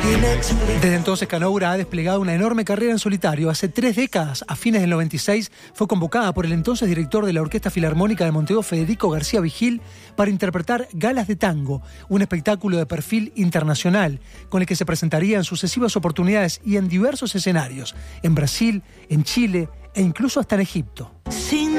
Desde entonces, Canoura ha desplegado una enorme carrera en solitario. Hace 3 décadas, a fines del 96, fue convocada por el entonces director de la Orquesta Filarmónica de Montevideo, Federico García Vigil, para interpretar Galas de Tango, un espectáculo de perfil internacional, con el que se presentaría en sucesivas oportunidades y en diversos escenarios, en Brasil, en Chile e incluso hasta en Egipto.